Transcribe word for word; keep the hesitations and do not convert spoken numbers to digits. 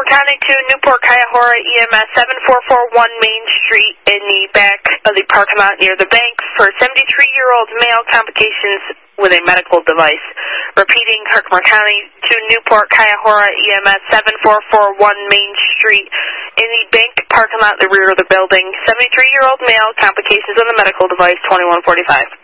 Herkimer County to Newport Cuyahoga E M S seven four four one Main Street in the back of the parking lot near the bank for seventy-three-year-old male complications with a medical device. Repeating, Herkimer County to Newport Cuyahoga E M S seven four four one Main Street in the bank parking lot in the rear of the building. seventy-three-year-old male complications on the medical device, twenty-one forty-five.